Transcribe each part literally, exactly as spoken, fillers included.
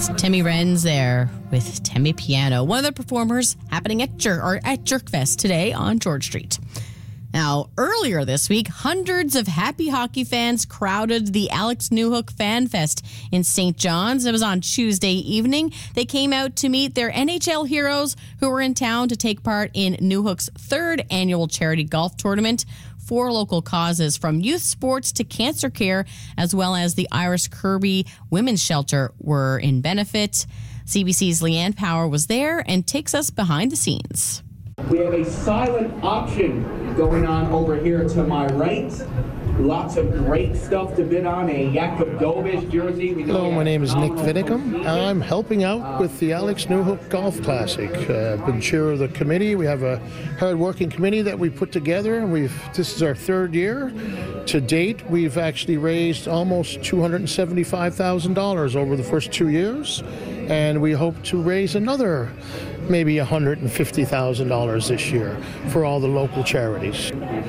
That's Timmy Renz there with Timmy Piano, one of the performers happening at Jer- or at Jerkfest today on George Street. Now, earlier this week, hundreds of happy hockey fans crowded the Alex Newhook Fan Fest in Saint John's. It was on Tuesday evening. They came out to meet their N H L heroes who were in town to take part in Newhook's third annual charity golf tournament. Four local causes, from youth sports to cancer care, as well as the Iris Kirby Women's Shelter, were in benefit. C B C's Leanne Power was there and takes us behind the scenes. We have a silent auction going on over here to my right. Lots of great stuff to bid on. A Jakub Dovish jersey. Hello, my name is Nick Vinicum. I'm helping out with the Alex Newhook Golf Classic. Uh, I've been chair of the committee. We have a hard-working committee that we put together. We've this is our third year. To date, we've actually raised almost two hundred seventy-five thousand dollars over the first two years, and we hope to raise another maybe one hundred fifty thousand dollars this year for all the local charities.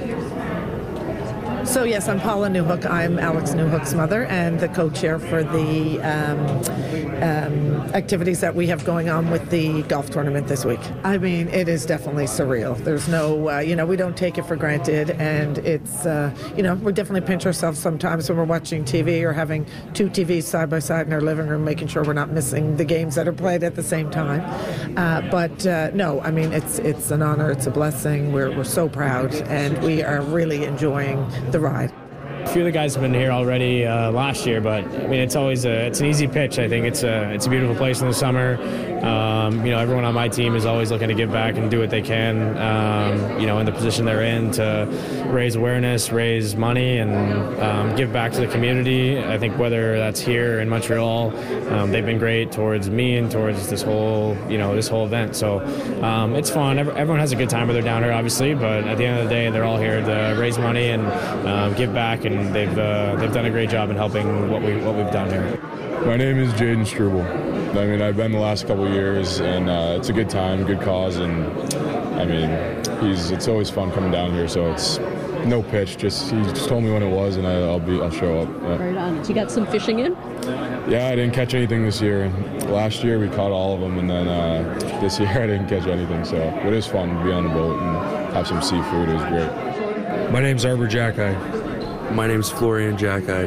So yes, I'm Paula Newhook. I'm Alex Newhook's mother and the co-chair for the um, um, activities that we have going on with the golf tournament this week. I mean, it is definitely surreal. There's no, uh, you know, we don't take it for granted, and it's, uh, you know, we definitely pinch ourselves sometimes when we're watching T V or having two T Vs side by side in our living room, making sure we're not missing the games that are played at the same time. Uh, but uh, no, I mean, it's it's an honor, it's a blessing. We're we're so proud, and we are really enjoying the ride. A few of the guys have been here already uh, last year, but I mean it's always a it's an easy pitch. I think it's a it's a beautiful place in the summer. Um, you know, everyone on my team is always looking to give back and do what they can. Um, you know, in the position they're in to raise awareness, raise money, and um, give back to the community. I think whether that's here in Montreal, um, they've been great towards me and towards this whole you know this whole event. So um, it's fun. Everyone has a good time when they're down here, obviously. But at the end of the day, they're all here to raise money and um, give back. And they've uh, they've done a great job in helping what we what we've done here. My name is Jaden Struble. I mean, I've been the last couple of years, and uh, it's a good time, good cause, and I mean, he's it's always fun coming down here. So it's no pitch. Just he just told me when it was, and I, I'll be I'll show up. Yeah. Right on. You got some fishing in? Yeah, I didn't catch anything this year. Last year we caught all of them, and then uh, this year I didn't catch anything. So it is fun to be on the boat and have some seafood. It was great. My name's Arbor Jackeye. My name's Florian Jackeye.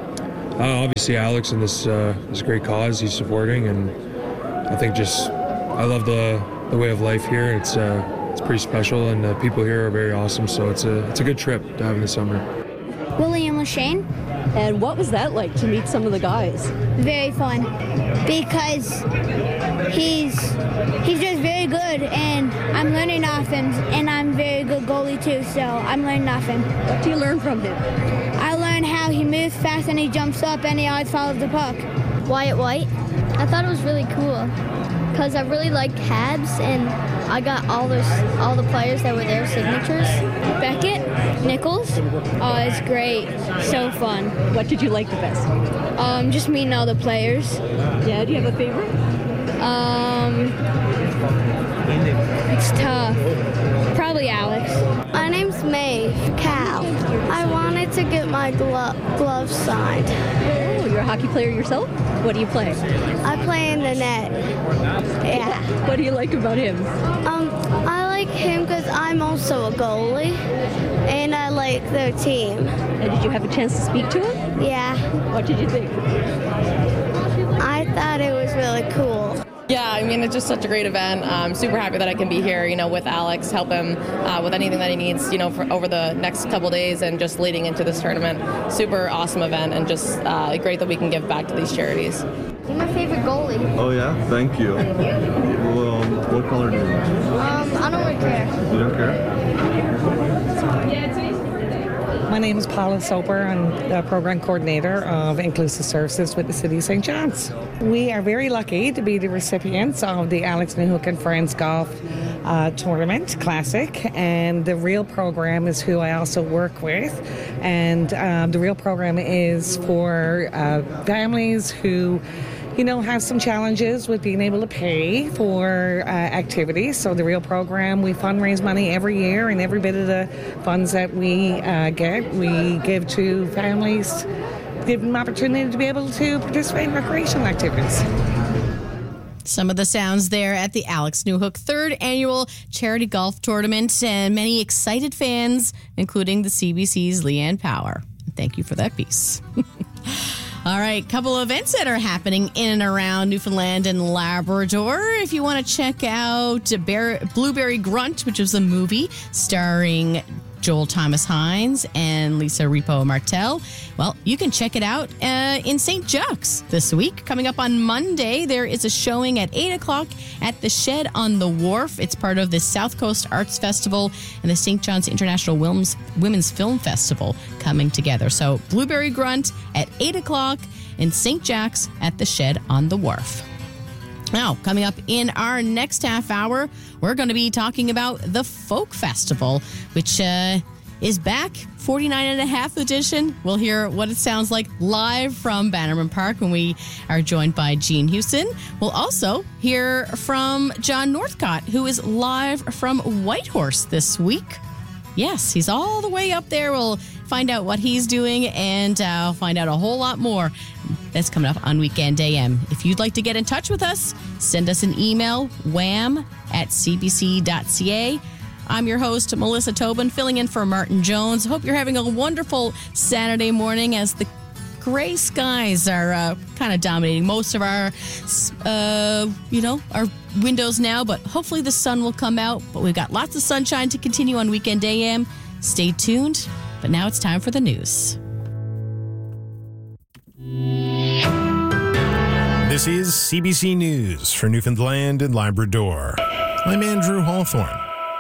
Uh, obviously, Alex and this uh, this great cause he's supporting, and I think just I love the the way of life here. It's uh, it's pretty special, and the people here are very awesome. So it's a it's a good trip to have in the summer. William Lashane. And what was that like to meet some of the guys? Very fun, because he's he's just very good, and I'm learning off him, and I'm very good goalie too, so I'm learning off him. What do you learn from him? I learned how he moves fast and he jumps up and he always follows the puck. Wyatt White. I thought it was really cool because I really liked Habs, and I got all those all the players that were their signatures. Beckett, Nichols. Oh, it's great. So fun. What did you like the best? Um, just meeting all the players. Yeah, do you have a favorite? Um, it's tough. Probably Alex. My name's Maeve Cal. I wanted to get my glo- gloves signed. Oh, you're a hockey player yourself? What do you play? I play in the net. Yeah. What do you like about him? Um, I like him because I'm also a goalie, and I like their team. And did you have a chance to speak to him? Yeah. What did you think? I thought it was really cool. Yeah, I mean, it's just such a great event. I'm super happy that I can be here, you know, with Alex, help him uh, with anything that he needs, you know, for over the next couple days and just leading into this tournament. Super awesome event, and just uh, great that we can give back to these charities. You're my favorite goalie. Oh, yeah? Thank you. Well, um, what color do you like? Um, I don't really care. You don't care? Yeah, it's My name is Paula Soper. I'm the program coordinator of Inclusive Services with the City of Saint John's. We are very lucky to be the recipients of the Alex Newhook and Friends Golf uh, Tournament Classic, and the Real program is who I also work with. And um, the Real program is for uh, families who you know, have some challenges with being able to pay for uh, activities. So the Real program, we fundraise money every year, and every bit of the funds that we uh, get, we give to families, give them opportunity to be able to participate in recreational activities. Some of the sounds there at the Alex Newhook third annual charity golf tournament, and many excited fans, including the C B C's Leanne Power. Thank you for that piece. All right, couple of events that are happening in and around Newfoundland and Labrador. If you want to check out Bear, Blueberry Grunt, which is a movie starring Joel Thomas Hines and Lisa Repo Martel, well, you can check it out uh, in Saint Jacques this week. Coming up on Monday, there is a showing at eight o'clock at the Shed on the Wharf. It's part of the South Coast Arts Festival and the Saint John's International Women's, Women's Film Festival coming together. So Blueberry Grunt at eight o'clock in Saint Jacques at the Shed on the Wharf. Now, coming up in our next half hour, we're going to be talking about the Folk Festival, which uh, is back, forty-nine and a half edition. We'll hear what it sounds like live from Bannerman Park when we are joined by Gene Houston. We'll also hear from John Northcott, who is live from Whitehorse this week. Yes, he's all the way up there. We'll find out what he's doing and uh, find out a whole lot more. That's coming up on Weekend A M. If you'd like to get in touch with us, send us an email, wham at c b c dot c a. I'm your host, Melissa Tobin, filling in for Martin Jones. Hope you're having a wonderful Saturday morning as the gray skies are uh, kind of dominating most of our, uh, you know, our windows now, but hopefully the sun will come out. But we've got lots of sunshine to continue on Weekend A M. Stay tuned. But now it's time for the news. This is C B C News for Newfoundland and Labrador. I'm Andrew Hawthorne.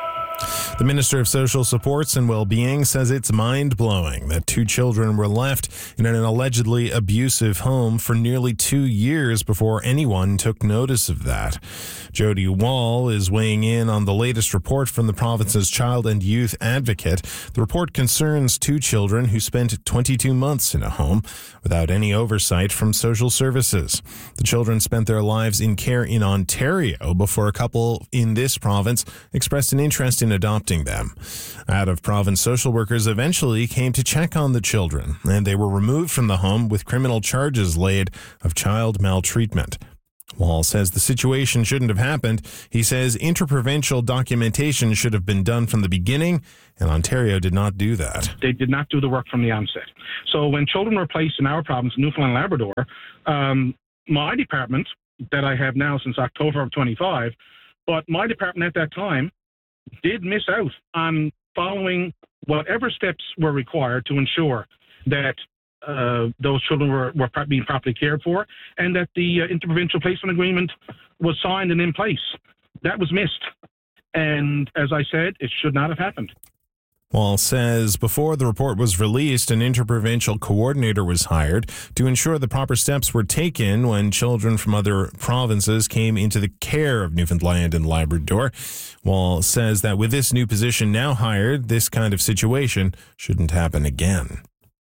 The Minister of Social Supports and Wellbeing says it's mind-blowing that two children were left in an allegedly abusive home for nearly two years before anyone took notice of that. Jody Wall is weighing in on the latest report from the province's Child and Youth Advocate. The report concerns two children who spent twenty-two months in a home without any oversight from social services. The children spent their lives in care in Ontario before a couple in this province expressed an interest in adopting them. Out-of-province social workers eventually came to check on the children, and they were removed from the home with criminal charges laid of child maltreatment. Wall says the situation shouldn't have happened. He says interprovincial documentation should have been done from the beginning, and Ontario did not do that. They did not do the work from the onset. So when children were placed in our province, Newfoundland and Labrador, um, my department, that I have now since October of twenty-five, but my department at that time did miss out on following whatever steps were required to ensure that uh, those children were, were being properly cared for and that the uh, interprovincial placement agreement was signed and in place. That was missed. And as I said, it should not have happened. Wall says before the report was released, an interprovincial coordinator was hired to ensure the proper steps were taken when children from other provinces came into the care of Newfoundland and Labrador. Wall says that with this new position now hired, this kind of situation shouldn't happen again.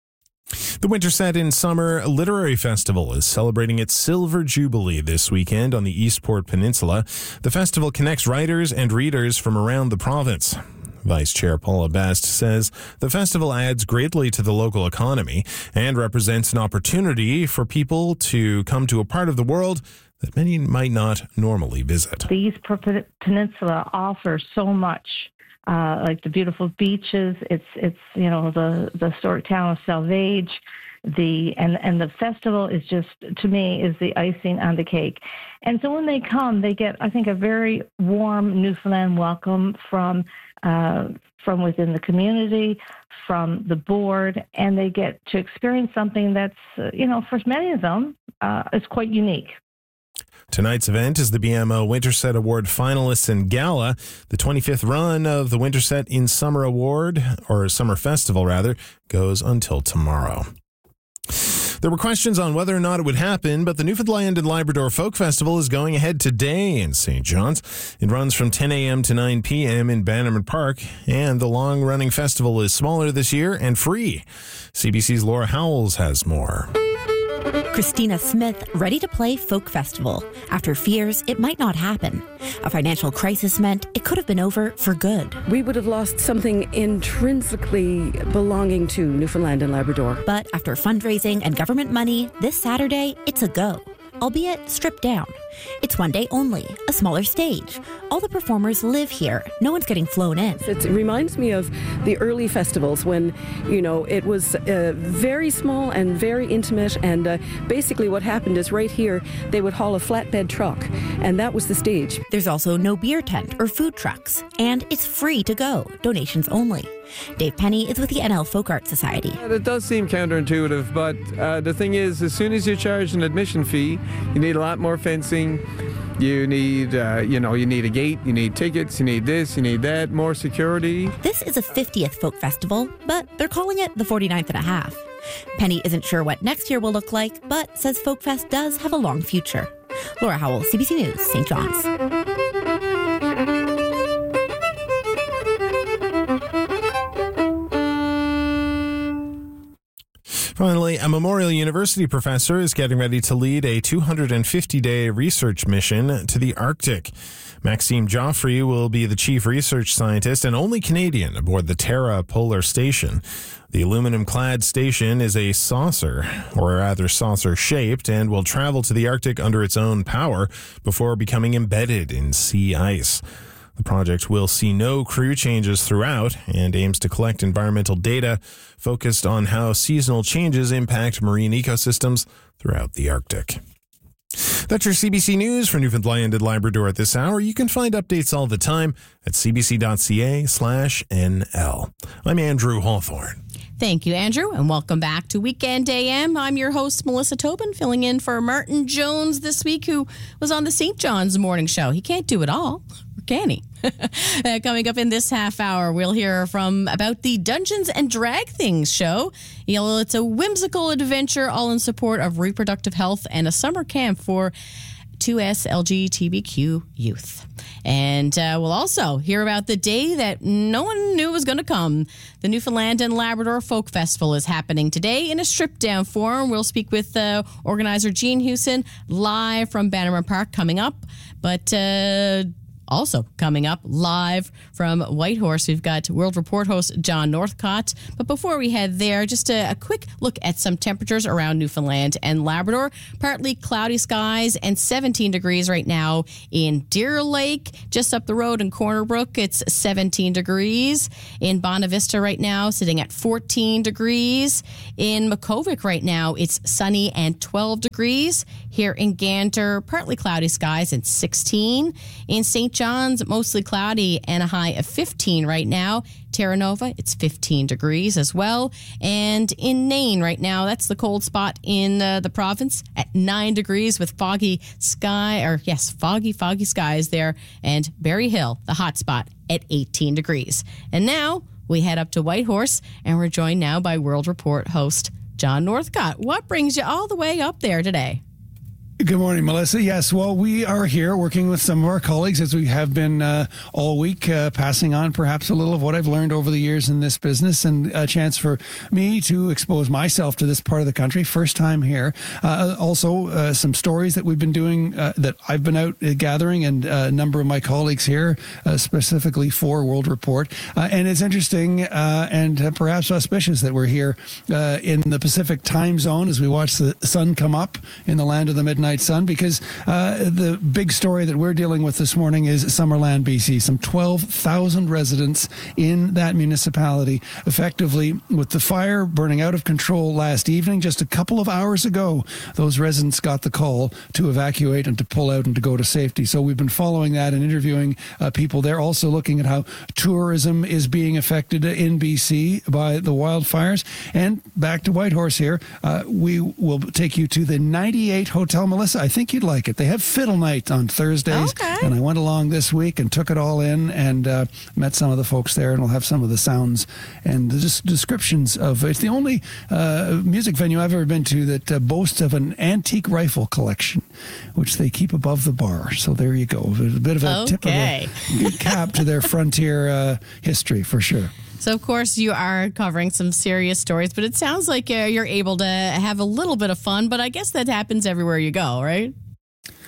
The Winterset in Summer Literary Festival is celebrating its Silver Jubilee this weekend on the Eastport Peninsula. The festival connects writers and readers from around the province. Vice Chair Paula Best says the festival adds greatly to the local economy and represents an opportunity for people to come to a part of the world that many might not normally visit. The Eastport Peninsula offers so much, uh, like the beautiful beaches. It's it's you know the the historic town of Salvage. The and and the festival is just, to me, is the icing on the cake. And so when they come, they get, I think, a very warm Newfoundland welcome from uh, from within the community, from the board, and they get to experience something that's, uh, you know, for many of them, uh, is quite unique. Tonight's event is the B M O Winterset Award finalists and gala. The twenty-fifth run of the Winterset in Summer Award, or Summer Festival rather, goes until tomorrow. There were questions on whether or not it would happen, but the Newfoundland and Labrador Folk Festival is going ahead today in Saint John's. It runs from ten a.m. to nine p.m. in Bannerman Park, and the long-running festival is smaller this year and free. C B C's Laura Howells has more. Christina Smith, ready to play Folk Festival. After fears, it might not happen. A financial crisis meant it could have been over for good. We would have lost something intrinsically belonging to Newfoundland and Labrador. But after fundraising and government money, this Saturday, it's a go. albeit stripped down. It's one day only, a smaller stage. All the performers live here. No one's getting flown in. It reminds me of the early festivals when, you know, it was uh, very small and very intimate. And uh, basically what happened is right here, they would haul a flatbed truck, and that was the stage. There's also no beer tent or food trucks, and it's free to go, donations only. Dave Penny is with the N L Folk Art Society. It does seem counterintuitive, but uh, the thing is, as soon as you charge an admission fee, you need a lot more fencing. You need, uh, you know, you need a gate, you need tickets, you need this, you need that, more security. This is a fiftieth folk festival, but they're calling it the forty-ninth and a half. Penny isn't sure what next year will look like, but says Folkfest does have a long future. Laura Howell, C B C News, Saint John's. Finally, a Memorial University professor is getting ready to lead a two hundred fifty day research mission to the Arctic. Maxime Joffre will be the chief research scientist and only Canadian aboard the Terra Polar Station. The aluminum-clad station is a saucer, or rather saucer-shaped, and will travel to the Arctic under its own power before becoming embedded in sea ice. The project will see no crew changes throughout and aims to collect environmental data focused on how seasonal changes impact marine ecosystems throughout the Arctic. That's your C B C News for Newfoundland and Labrador at this hour. You can find updates all the time at cbc.ca slash NL. I'm Andrew Hawthorne. Thank you, Andrew, and welcome back to Weekend A M. I'm your host, Melissa Tobin, filling in for Martin Jones this week, who was on the Saint John's Morning Show. He can't do it all, or can he? uh, coming up in this half hour, we'll hear from about the Dungeons and Drag Things show. You know, it's a whimsical adventure all in support of reproductive health and a summer camp for two S L G B T Q youth. And uh, we'll also hear about the day that no one knew was going to come. The Newfoundland and Labrador Folk Festival is happening today in a stripped-down form. We'll speak with uh, organizer Jean Hewson live from Bannerman Park coming up. But uh, also coming up live from Whitehorse, we've got World Report host John Northcott. But before we head there, just a, a quick look at some temperatures around Newfoundland and Labrador. Partly cloudy skies and seventeen degrees right now in Deer Lake. Just up the road in Corner Brook, it's seventeen degrees. In Bonavista right now, sitting at fourteen degrees. In Makovic right now, it's sunny and twelve degrees. Here in Gander, partly cloudy skies and sixteen. In Saint John's, mostly cloudy and a high of fifteen right now. Terra Nova, it's fifteen degrees as well. And in Nain right now, that's the cold spot in uh, the province at nine degrees with foggy sky, or yes, foggy, foggy skies there. And Berry Hill, the hot spot at eighteen degrees. And now we head up to Whitehorse, and we're joined now by World Report host John Northcott. What brings you all the way up there today? Good morning, Melissa. Yes, well, we are here working with some of our colleagues, as we have been uh, all week, uh, passing on perhaps a little of what I've learned over the years in this business, and a chance for me to expose myself to this part of the country. First time here. Uh, also, uh, some stories that we've been doing, uh, that I've been out uh, gathering, and uh, a number of my colleagues here, uh, specifically for World Report. Uh, and it's interesting uh, and uh, perhaps auspicious that we're here uh, in the Pacific time zone as we watch the sun come up in the land of the midnight sun, because uh, the big story that we're dealing with this morning is Summerland, B C. Some twelve thousand residents in that municipality, effectively with the fire burning out of control last evening. Just a couple of hours ago, those residents got the call to evacuate and to pull out and to go to safety. So we've been following that and interviewing uh, people there, also looking at how tourism is being affected in B C by the wildfires. And back to Whitehorse here, uh, we will take you to the ninety-eight Hotel Melissa. I think you'd like it. They have Fiddle Night on Thursdays, okay. And I went along this week and took it all in, and uh, met some of the folks there, and we'll have some of the sounds and the des- descriptions of it. It's the only uh, music venue I've ever been to that uh, boasts of an antique rifle collection, which they keep above the bar. So there you go. There's a bit of a okay. tip of a cap to their frontier uh, history, for sure. So, of course, you are covering some serious stories, but it sounds like uh, you're able to have a little bit of fun, but I guess that happens everywhere you go, right?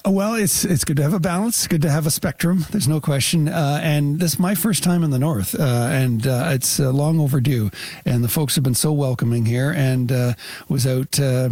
Well, it's it's good to have a balance, good to have a spectrum. There's no question. Uh, and this is my first time in the North, uh, and uh, it's uh, long overdue. And the folks have been so welcoming here. And uh, was out uh, uh,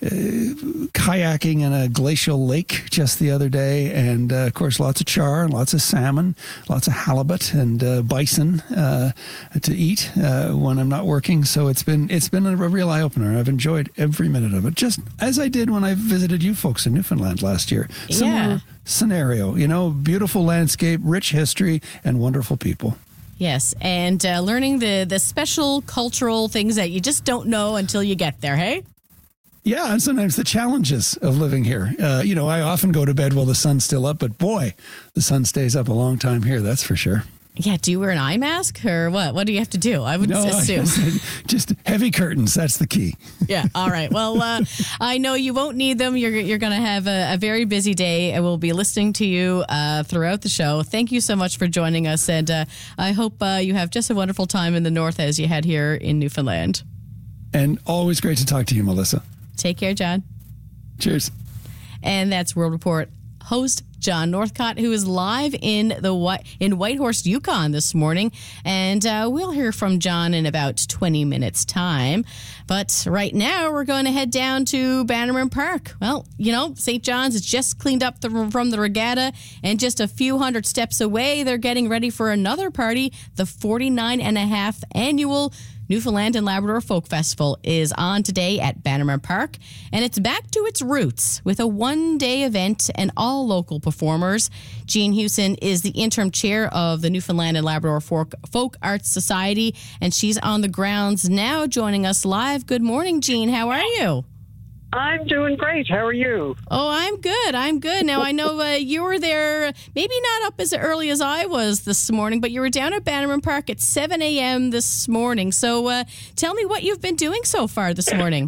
kayaking in a glacial lake just the other day, and uh, of course, lots of char, lots of salmon, lots of halibut and uh, bison uh, to eat uh, when I'm not working. So it's been it's been a real eye opener. I've enjoyed every minute of it, just as I did when I visited you folks in Newfoundland last year. Similar Yeah. scenario, you know, beautiful landscape, rich history, and wonderful people. Yes, and uh, learning the, the special cultural things that you just don't know until you get there, hey? Yeah, and sometimes the challenges of living here. Uh, you know, I often go to bed while the sun's still up, but boy, the sun stays up a long time here, that's for sure. Yeah, do you wear an eye mask or what? What do you have to do? I would No, assume. just heavy curtains, that's the key. Yeah, all right. Well, uh, I know you won't need them. You're you're going to have a, a very busy day, and we'll be listening to you uh, throughout the show. Thank you so much for joining us, and uh, I hope uh, you have just a wonderful time in the North as you had here in Newfoundland. And always great to talk to you, Melissa. Take care, John. Cheers. And that's World Report host John Northcott, who is live in the White in Whitehorse, Yukon this morning, and uh, we'll hear from John in about twenty minutes' time. But right now, we're going to head down to Bannerman Park. Well, you know, Saint John's is just cleaned up the, from the regatta, and just a few hundred steps away, they're getting ready for another party. The forty-nine and a half annual Newfoundland and Labrador Folk Festival is on today at Bannerman Park, and it's back to its roots with a one-day event and all local performers. Jean Hewson is the interim chair of the Newfoundland and Labrador Folk, Folk Arts Society, and she's on the grounds now joining us live. Good morning, Jean. How are you? I'm doing great. How are you? Oh, I'm good. I'm good. Now, I know uh, you were there, maybe not up as early as I was this morning, but you were down at Bannerman Park at seven a.m. this morning. So uh, tell me what you've been doing so far this morning.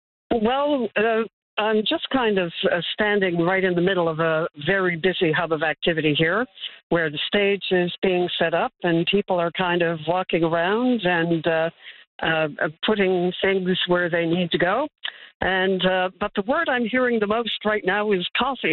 Well, uh, I'm just kind of uh, standing right in the middle of a very busy hub of activity here, where the stage is being set up and people are kind of walking around and uh, uh, putting things where they need to go. And uh, but the word I'm hearing the most right now is coffee.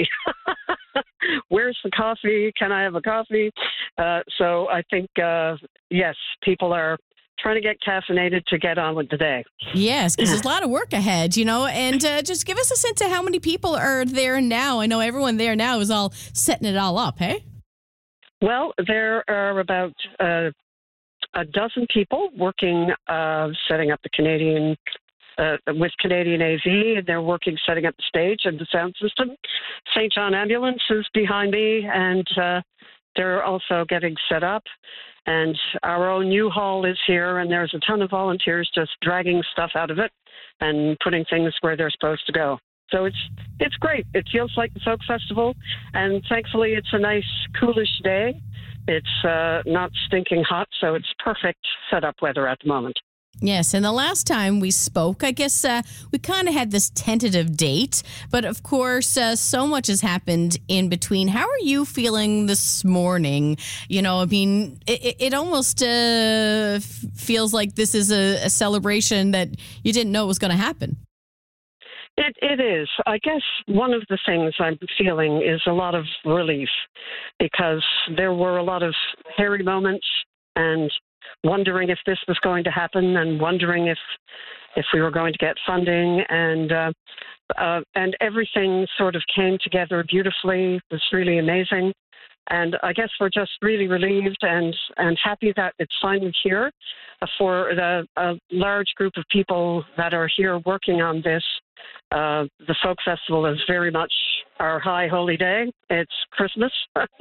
Where's the coffee? Can I have a coffee? Uh, so I think, uh, yes, people are trying to get caffeinated to get on with the day. Yes, because there's a lot of work ahead, you know, and uh, just give us a sense of how many people are there now. I know everyone there now is all setting it all up, hey? Well, there are about uh, a dozen people working, uh, setting up the Canadian Uh, with Canadian A V, and they're working setting up the stage and the sound system. Saint John Ambulance is behind me, and uh, they're also getting set up. And our own U-Haul is here, and there's a ton of volunteers just dragging stuff out of it and putting things where they're supposed to go. So it's it's great. It feels like the folk festival, and thankfully it's a nice, coolish day. It's uh, not stinking hot, so it's perfect setup weather at the moment. Yes, and the last time we spoke, I guess uh, we kind of had this tentative date, but of course, uh, so much has happened in between. How are you feeling this morning? You know, I mean, it, it almost uh, feels like this is a, a celebration that you didn't know was going to happen. It, it is. I guess one of the things I'm feeling is a lot of relief, because there were a lot of hairy moments and wondering if this was going to happen, and wondering if if we were going to get funding, and uh, uh, and everything sort of came together beautifully. It was really amazing, and I guess we're just really relieved and and happy that it's finally here. Uh, for the a large group of people that are here working on this, uh, the folk festival is very much our high holy day. It's Christmas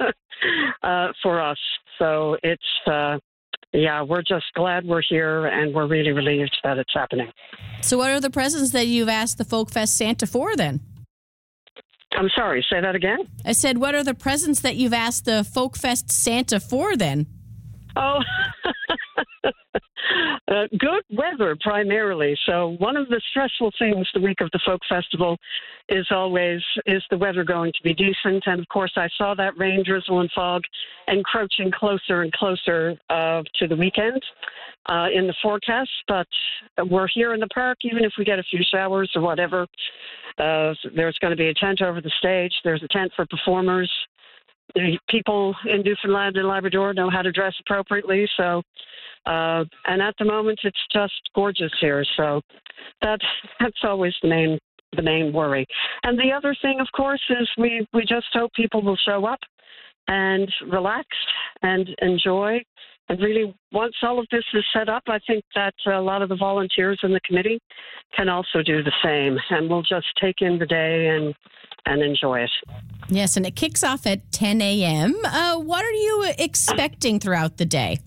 uh, for us, so it's. Uh, Yeah, we're just glad we're here, and we're really relieved that it's happening. So what are the presents that you've asked the Folk Fest Santa for, then? I'm sorry, say that again? I said, what are the presents that you've asked the Folk Fest Santa for, then? Oh, uh, good weather primarily. So one of the stressful things the week of the folk festival is always, is the weather going to be decent? And of course I saw that rain, drizzle and fog encroaching closer and closer uh, to the weekend uh, in the forecast. But we're here in the park, even if we get a few showers or whatever. Uh, there's going to be a tent over the stage. There's a tent for performers. The people in Newfoundland and Labrador know how to dress appropriately. So, uh, and at the moment, it's just gorgeous here. So that's that's always the main the main worry. And the other thing, of course, is we we just hope people will show up and relax and enjoy. And really, once all of this is set up, I think that a lot of the volunteers in the committee can also do the same. And we'll just take in the day and and enjoy it. Yes, and it kicks off at ten a.m. Uh, what are you expecting throughout the day?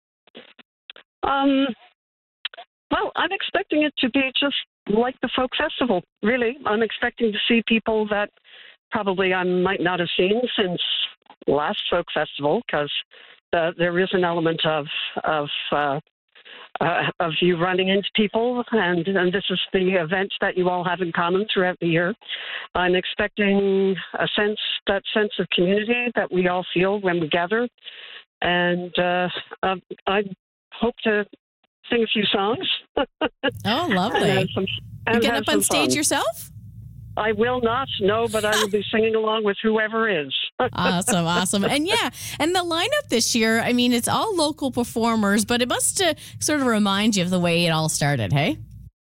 Um, well, I'm expecting it to be just like the folk festival, really. I'm expecting to see people that probably I might not have seen since last folk festival, because uh, there is an element of of uh, uh, of you running into people, and, and this is the event that you all have in common throughout the year. I'm expecting a sense, that sense of community that we all feel when we gather, and uh, uh, I hope to sing a few songs. Oh, lovely. and some, and you get up on stage fun. yourself? I will not, no, but I will be singing along with whoever is. Awesome, awesome. And yeah, and the lineup this year, I mean, it's all local performers, but it must uh, sort of remind you of the way it all started, hey?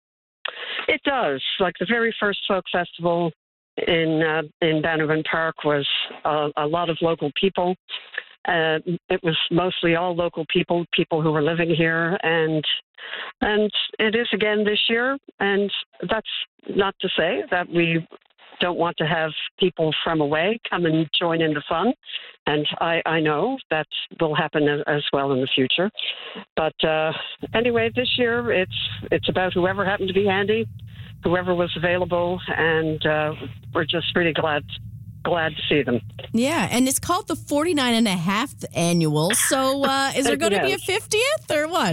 It does. Like the very first folk festival in uh, in Bannerman Park was uh, a lot of local people. Uh, it was mostly all local people, people who were living here, and and it is again this year. And that's not to say that we don't want to have people from away come and join in the fun. And I, I know that will happen as well in the future. But uh, anyway, this year it's it's about whoever happened to be handy, whoever was available, and uh, we're just really glad glad to see them. Yeah, and it's called the forty-nine and a half annual. So uh, is there going to be a fiftieth or what?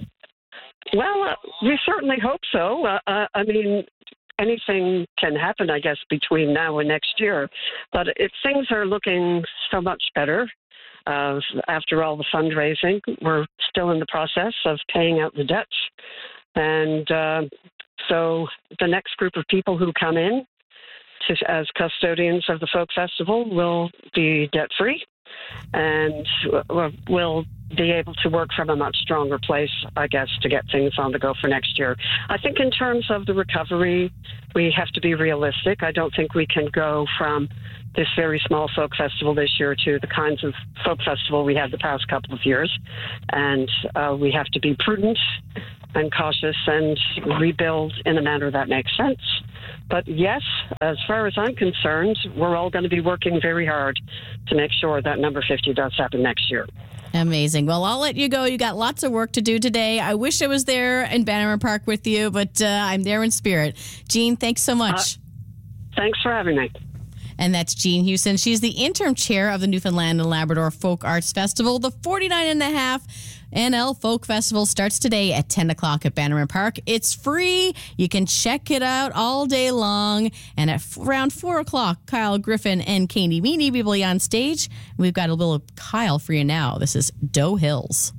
Well, uh, we certainly hope so. Uh, uh, I mean, anything can happen, I guess, between now and next year. But if things are looking so much better, uh, after all the fundraising, we're still in the process of paying out the debts. And uh, so the next group of people who come in to, as custodians of the folk festival will be debt-free and will be able to work from a much stronger place, I guess, to get things on the go for next year. I think in terms of the recovery, we have to be realistic. I don't think we can go from this very small folk festival this year to the kinds of folk festival we had the past couple of years. And uh, we have to be prudent and cautious and rebuild in a manner that makes sense. But yes, as far as I'm concerned, we're all going to be working very hard to make sure that number fifty does happen next year. Amazing. Well, I'll let you go. You got lots of work to do today. I wish I was there in Bannerman Park with you, but uh, I'm there in spirit. Jean, thanks so much. Uh, thanks for having me. And that's Jean Houston. She's the interim chair of the Newfoundland and Labrador Folk Arts Festival. The forty-nine and a half N L Folk Festival starts today at ten o'clock at Bannerman Park. It's free. You can check it out all day long. And at f- around four o'clock, Kyle Griffin and Katie Meany will be on stage. We've got a little Kyle for you now. This is Doe Hills.